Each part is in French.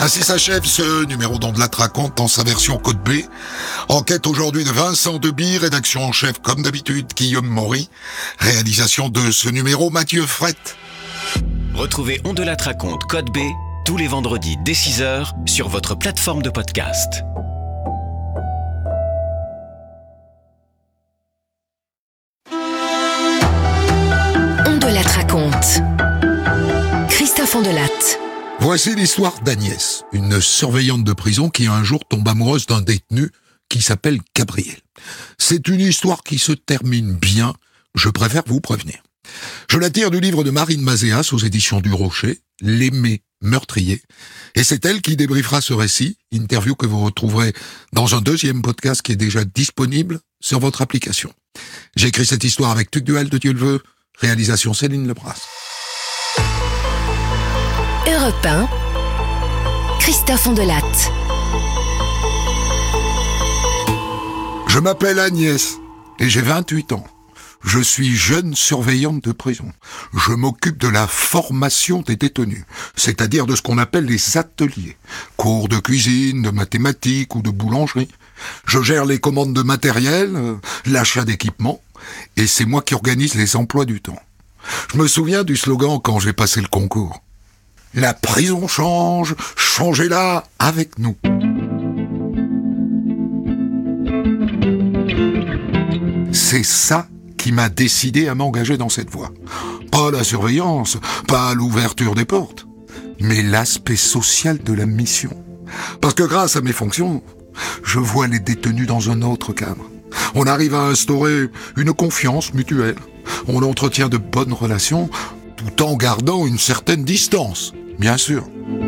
Ainsi s'achève ce numéro d'On de la raconte dans sa version Code B. Enquête aujourd'hui de Vincent Deby, rédaction en chef comme d'habitude Guillaume Maury, réalisation de ce numéro Mathieu Frette. Retrouvez On de la raconte Code B tous les vendredis dès 6h sur votre plateforme de podcast. On de la raconte. Christophe Ondelat. Voici l'histoire d'Agnès, une surveillante de prison qui un jour tombe amoureuse d'un détenu qui s'appelle Gabriel. C'est une histoire qui se termine bien, je préfère vous prévenir. Je la tire du livre de Marine Mazéas aux éditions du Rocher, L'Aimé meurtrier, et c'est elle qui débriefera ce récit, interview que vous retrouverez dans un deuxième podcast qui est déjà disponible sur votre application. J'ai écrit cette histoire avec Tugdual de Dieu le veut, réalisation Céline Lebras. Europe 1, Christophe Ondelat. Je m'appelle Agnès et j'ai 28 ans. Je suis jeune surveillante de prison. Je m'occupe de la formation des détenus, c'est-à-dire de ce qu'on appelle les ateliers. Cours de cuisine, de mathématiques ou de boulangerie. Je gère les commandes de matériel, l'achat d'équipements, et c'est moi qui organise les emplois du temps. Je me souviens du slogan quand j'ai passé le concours. La prison change, changez-la avec nous. C'est ça qui m'a décidé à m'engager dans cette voie. Pas la surveillance, pas l'ouverture des portes, mais l'aspect social de la mission. Parce que grâce à mes fonctions, je vois les détenus dans un autre cadre. On arrive à instaurer une confiance mutuelle. On entretient de bonnes relations tout en gardant une certaine distance, bien sûr.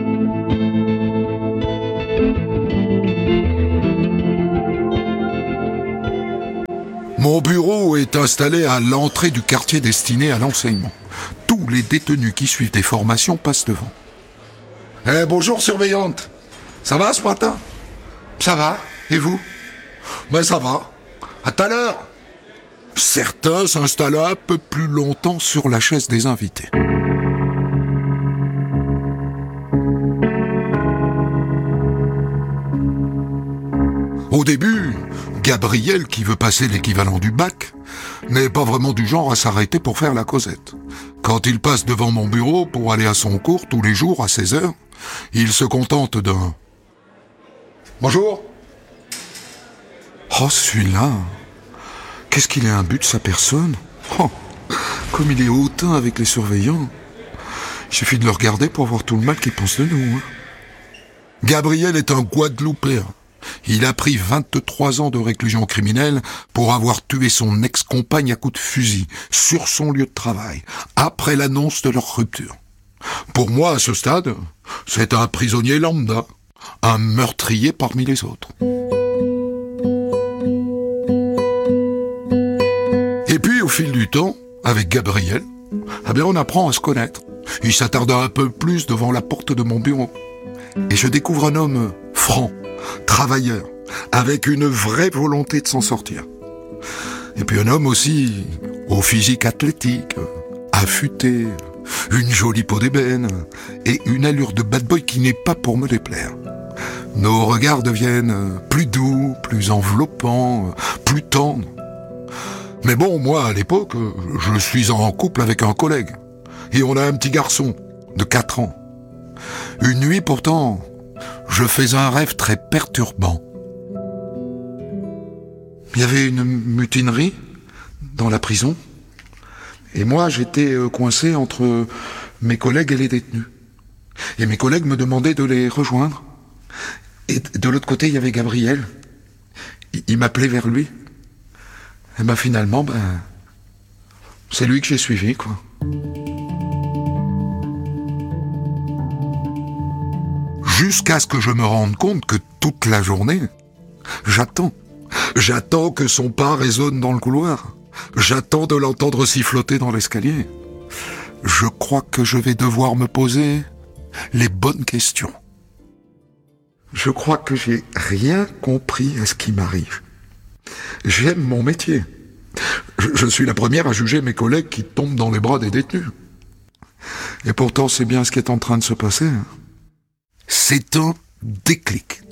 Mon bureau est installé à l'entrée du quartier destiné à l'enseignement. Tous les détenus qui suivent des formations passent devant. Bonjour surveillante, ça va ce matin? Ça va, et vous? Ben ça va, à tout à l'heure. Certains s'installent un peu plus longtemps sur la chaise des invités. Au début, Gabriel, qui veut passer l'équivalent du bac, n'est pas vraiment du genre à s'arrêter pour faire la causette. Quand il passe devant mon bureau pour aller à son cours tous les jours à 16h, il se contente d'un « Bonjour ». Oh, celui-là, qu'est-ce qu'il est imbu de sa personne? Oh, comme il est hautain avec les surveillants. Il suffit de le regarder pour voir tout le mal qu'il pense de nous. Hein. Gabriel est un Guadeloupéen. Il a pris 23 ans de réclusion criminelle pour avoir tué son ex-compagne à coups de fusil sur son lieu de travail, après l'annonce de leur rupture. Pour moi, à ce stade, c'est un prisonnier lambda, un meurtrier parmi les autres. Et puis, au fil du temps, avec Gabriel, on apprend à se connaître. Il s'attarda un peu plus devant la porte de mon bureau. Et je découvre un homme franc, travailleur, avec une vraie volonté de s'en sortir. Et puis un homme aussi au physique athlétique, affûté, une jolie peau d'ébène et une allure de bad boy qui n'est pas pour me déplaire. Nos regards deviennent plus doux, plus enveloppants, plus tendres. Mais bon, moi, à l'époque, je suis en couple avec un collègue. Et on a un petit garçon de 4 ans. Une nuit, pourtant, je fais un rêve très perturbant. Il y avait une mutinerie dans la prison. Et moi, j'étais coincé entre mes collègues et les détenus. Et mes collègues me demandaient de les rejoindre. Et de l'autre côté, il y avait Gabriel. Il m'appelait vers lui. Et finalement, c'est lui que j'ai suivi, quoi. Jusqu'à ce que je me rende compte que toute la journée, j'attends. J'attends que son pas résonne dans le couloir. J'attends de l'entendre siffloter dans l'escalier. Je crois que je vais devoir me poser les bonnes questions. Je crois que j'ai rien compris à ce qui m'arrive. J'aime mon métier. Je suis la première à juger mes collègues qui tombent dans les bras des détenus. Et pourtant, c'est bien ce qui est en train de se passer. C'est un déclic.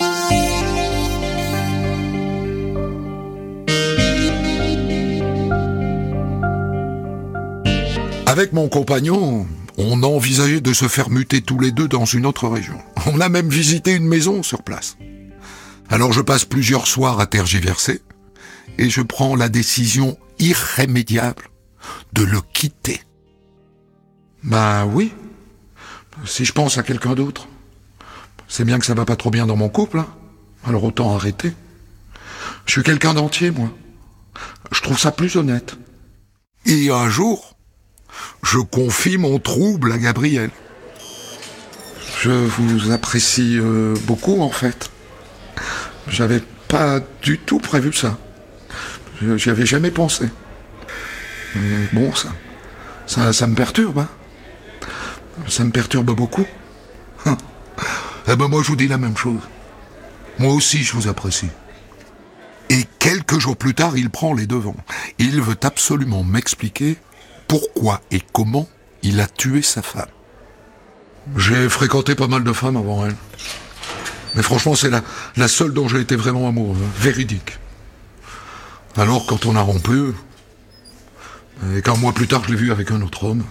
Avec mon compagnon, on a envisagé de se faire muter tous les deux dans une autre région. On a même visité une maison sur place. Alors je passe plusieurs soirs à tergiverser et je prends la décision irrémédiable de le quitter. Bah oui, si je pense à quelqu'un d'autre. C'est bien que ça va pas trop bien dans mon couple, hein. Alors autant arrêter. Je suis quelqu'un d'entier, moi. Je trouve ça plus honnête. Et un jour, je confie mon trouble à Gabriel. Je vous apprécie beaucoup, en fait. J'avais pas du tout prévu ça. J'y avais jamais pensé. Mais bon, ça me perturbe, hein. Ça me perturbe beaucoup. Eh ben moi, je vous dis la même chose. Moi aussi, je vous apprécie. Et quelques jours plus tard, il prend les devants. Il veut absolument m'expliquer pourquoi et comment il a tué sa femme. J'ai fréquenté pas mal de femmes avant elle. Mais franchement, c'est la seule dont j'ai été vraiment amoureux, véridique. Alors, quand on a rompu, et qu'un mois plus tard, je l'ai vue avec un autre homme,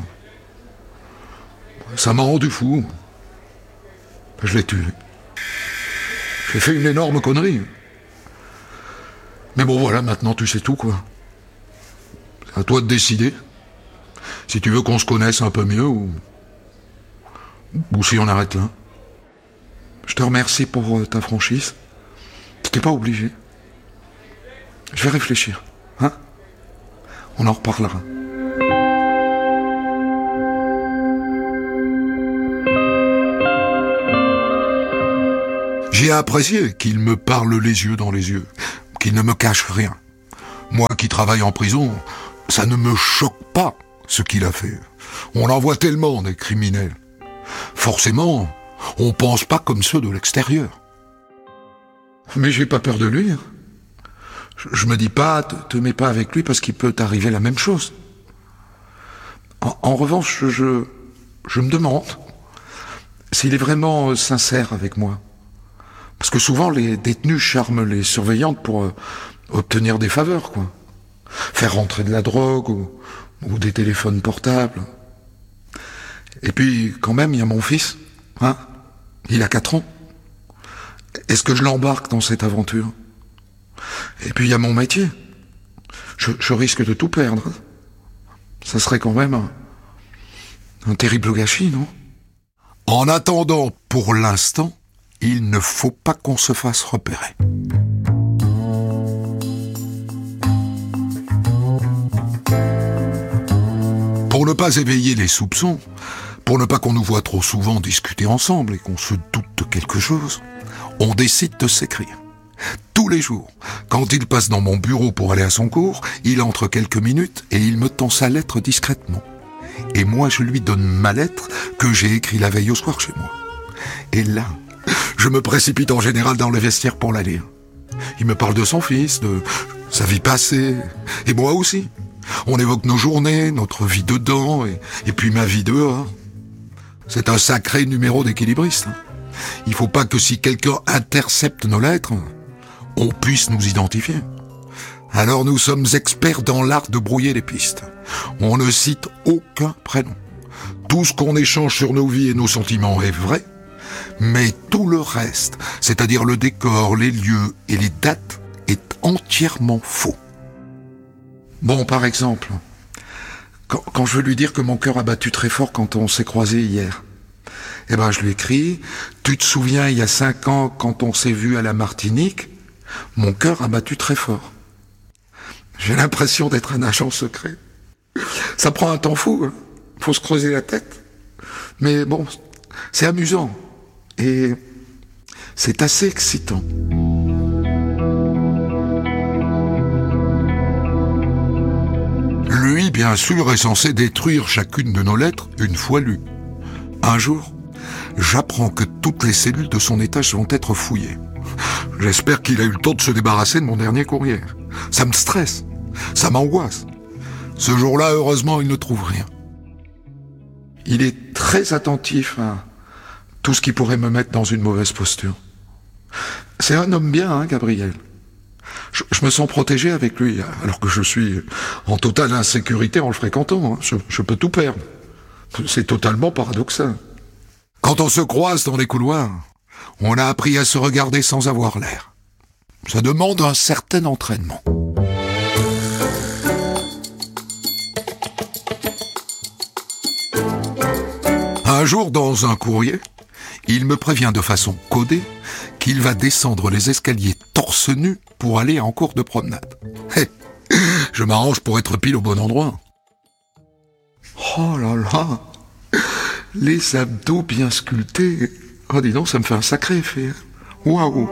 ça m'a rendu fou. Je l'ai tué. J'ai fait une énorme connerie. Mais bon, voilà, maintenant tu sais tout, quoi. C'est à toi de décider. Si tu veux qu'on se connaisse un peu mieux, ou si on arrête là. Je te remercie pour ta franchise. T'es pas obligé. Je vais réfléchir, hein? On en reparlera. J'ai apprécié qu'il me parle les yeux dans les yeux, qu'il ne me cache rien. Moi qui travaille en prison, ça ne me choque pas ce qu'il a fait. On en voit tellement des criminels. Forcément, on pense pas comme ceux de l'extérieur. Mais j'ai pas peur de lui. Je me dis pas, te mets pas avec lui parce qu'il peut t'arriver la même chose. En revanche, je me demande s'il est vraiment sincère avec moi. Parce que souvent, les détenus charment les surveillantes pour obtenir des faveurs, quoi. Faire rentrer de la drogue ou des téléphones portables. Et puis, quand même, il y a mon fils, hein. Il a 4 ans. Est-ce que je l'embarque dans cette aventure? Et puis, il y a mon métier. Je risque de tout perdre. Ça serait quand même un terrible gâchis, non? En attendant, pour l'instant, il ne faut pas qu'on se fasse repérer. Pour ne pas éveiller les soupçons, pour ne pas qu'on nous voit trop souvent discuter ensemble et qu'on se doute de quelque chose, on décide de s'écrire. Tous les jours, quand il passe dans mon bureau pour aller à son cours, il entre quelques minutes et il me tend sa lettre discrètement. Et moi, je lui donne ma lettre que j'ai écrite la veille au soir chez moi. Et là, je me précipite en général dans le vestiaire pour la lire. Il me parle de son fils, de sa vie passée, et moi aussi. On évoque nos journées, notre vie dedans, et puis ma vie dehors. C'est un sacré numéro d'équilibriste. Il faut pas que si quelqu'un intercepte nos lettres, on puisse nous identifier. Alors nous sommes experts dans l'art de brouiller les pistes. On ne cite aucun prénom. Tout ce qu'on échange sur nos vies et nos sentiments est vrai, mais tout le reste, c'est-à-dire le décor, les lieux et les dates, est entièrement faux. Bon, par exemple, quand je veux lui dire que mon cœur a battu très fort quand on s'est croisés hier, eh ben je lui écris « Tu te souviens, il y a 5 ans, quand on s'est vu à la Martinique, mon cœur a battu très fort. » J'ai l'impression d'être un agent secret. Ça prend un temps fou, hein. Faut se creuser la tête. Mais bon, c'est amusant. Et c'est assez excitant. Lui, bien sûr, est censé détruire chacune de nos lettres une fois lues. Un jour, j'apprends que toutes les cellules de son étage vont être fouillées. J'espère qu'il a eu le temps de se débarrasser de mon dernier courrier. Ça me stresse, ça m'angoisse. Ce jour-là, heureusement, il ne trouve rien. Il est très attentif à tout ce qui pourrait me mettre dans une mauvaise posture. C'est un homme bien, hein, Gabriel. Je me sens protégé avec lui, alors que je suis en totale insécurité en le fréquentant. Hein. Je peux tout perdre. C'est totalement paradoxal. Quand on se croise dans les couloirs, on a appris à se regarder sans avoir l'air. Ça demande un certain entraînement. Un jour, dans un courrier, il me prévient de façon codée qu'il va descendre les escaliers torse nu pour aller en cours de promenade. Je m'arrange pour être pile au bon endroit. Oh là là, les abdos bien sculptés. Oh dis donc, ça me fait un sacré effet. Waouh.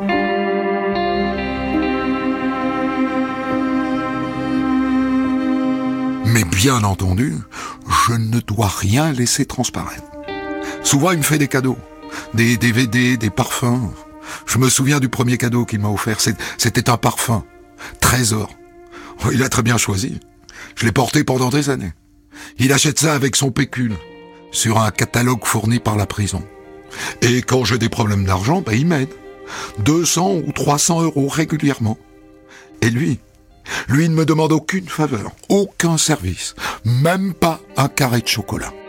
Mais bien entendu, je ne dois rien laisser transparaître. Souvent, il me fait des cadeaux. Des DVD, des parfums. Je me souviens du premier cadeau qu'il m'a offert. C'était un parfum. Trésor. Oh, il a très bien choisi. Je l'ai porté pendant des années. Il achète ça avec son pécule, sur un catalogue fourni par la prison. Et quand j'ai des problèmes d'argent, il m'aide. 200 ou 300 € régulièrement. Et lui ne me demande aucune faveur, aucun service, même pas un carré de chocolat.